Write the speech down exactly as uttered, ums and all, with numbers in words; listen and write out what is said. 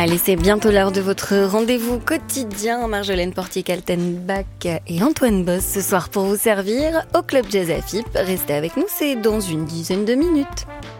Allez, c'est bientôt l'heure de votre rendez-vous quotidien. Marjolaine Portier-Kaltenbach et Antoine Boss ce soir pour vous servir au Club Jazz A F I P. Restez avec nous, c'est dans une dizaine de minutes.